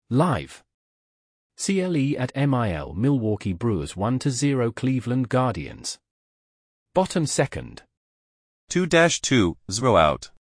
Live. CLE at MIL Milwaukee Brewers 1-0 Cleveland Guardians. Bottom second. 2-2, 0 out.